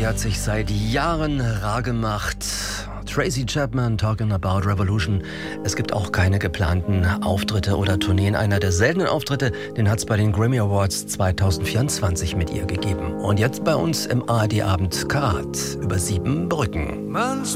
die hat sich seit Jahren rar gemacht. Tracy Chapman, Talking About Revolution. Es gibt auch keine geplanten Auftritte oder Tourneen. Einer der seltenen Auftritte, den hat es bei den Grammy Awards 2024 mit ihr gegeben. Und jetzt bei uns im ARD-Abend Karat über 7 Brücken.